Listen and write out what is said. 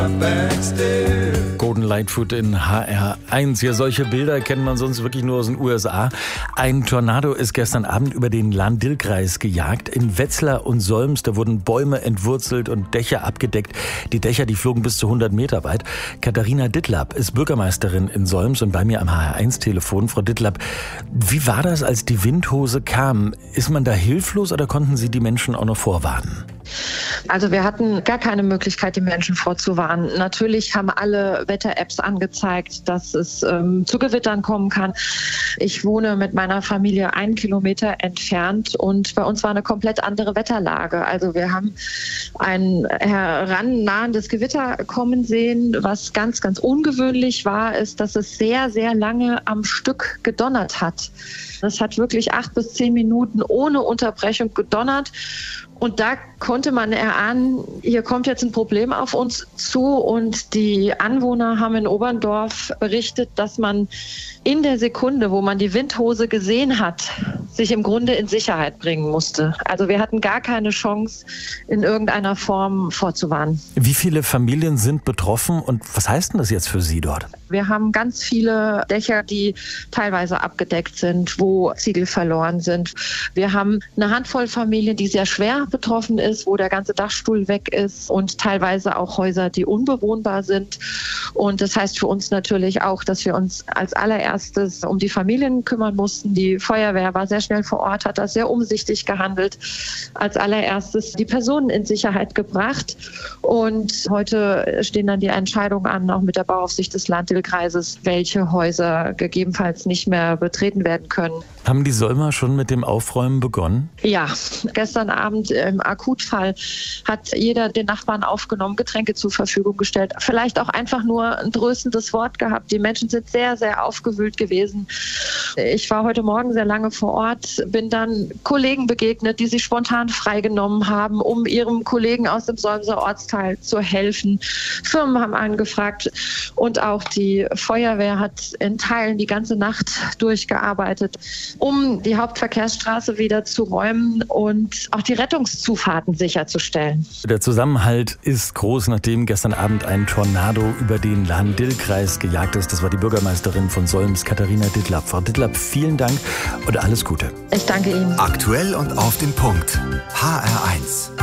Gordon Lightfoot in HR1. Ja, solche Bilder kennt man sonst wirklich nur aus den USA. Ein Tornado ist gestern Abend über den Lahn-Dill-Kreis gejagt. In Wetzlar und Solms, da wurden Bäume entwurzelt und Dächer abgedeckt. Die Dächer, die flogen bis zu 100 Meter weit. Katharina Dittlab ist Bürgermeisterin in Solms und bei mir am HR1-Telefon. Frau Dittlab, wie war das, als die Windhose kam? Ist man da hilflos oder konnten Sie die Menschen auch noch vorwarnen? Also wir hatten gar keine Möglichkeit, die Menschen vorzuwarnen. Natürlich haben alle Wetter-Apps angezeigt, dass es zu Gewittern kommen kann. Ich wohne mit meiner Familie 1 Kilometer entfernt und bei uns war eine komplett andere Wetterlage. Also wir haben ein herannahendes Gewitter kommen sehen. Was ganz, ganz ungewöhnlich war, ist, dass es sehr, sehr lange am Stück gedonnert hat. Es hat wirklich 8 bis 10 Minuten ohne Unterbrechung gedonnert. Und da konnte man erahnen, hier kommt jetzt ein Problem auf uns zu. Und die Anwohner haben in Oberndorf berichtet, dass man in der Sekunde, wo man die Windhose gesehen hat, sich im Grunde in Sicherheit bringen musste. Also wir hatten gar keine Chance, in irgendeiner Form vorzuwarnen. Wie viele Familien sind betroffen und was heißt denn das jetzt für Sie dort? Wir haben ganz viele Dächer, die teilweise abgedeckt sind, wo Ziegel verloren sind. Wir haben eine Handvoll Familien, die sehr schwer betroffen ist, wo der ganze Dachstuhl weg ist und teilweise auch Häuser, die unbewohnbar sind. Und das heißt für uns natürlich auch, dass wir uns als allererstes um die Familien kümmern mussten. Die Feuerwehr war sehr schnell vor Ort, hat das sehr umsichtig gehandelt. Als allererstes die Personen in Sicherheit gebracht. Und heute stehen dann die Entscheidungen an, auch mit der Bauaufsicht des Lahn-Dill-Kreises, welche Häuser gegebenenfalls nicht mehr betreten werden können. Haben die Solmer schon mit dem Aufräumen begonnen? Ja, gestern Abend im Akutfall hat jeder den Nachbarn aufgenommen, Getränke zur Verfügung gestellt. Vielleicht auch einfach nur ein tröstendes Wort gehabt. Die Menschen sind sehr, sehr aufgewühlt gewesen. Ich war heute Morgen sehr lange vor Ort, bin dann Kollegen begegnet, die sich spontan freigenommen haben, um ihrem Kollegen aus dem Solmser Ortsteil zu helfen. Firmen haben angefragt und auch die Feuerwehr hat in Teilen die ganze Nacht durchgearbeitet, um die Hauptverkehrsstraße wieder zu räumen und auch die Rettungszufahrten sicherzustellen. Der Zusammenhalt ist groß, nachdem gestern Abend ein Tornado über den Lahn-Dill-Kreis gejagt ist. Das war die Bürgermeisterin von Solms, Katharina Dittlab. Frau Dittlab, vielen Dank und alles Gute. Ich danke Ihnen. Aktuell und auf den Punkt. HR1.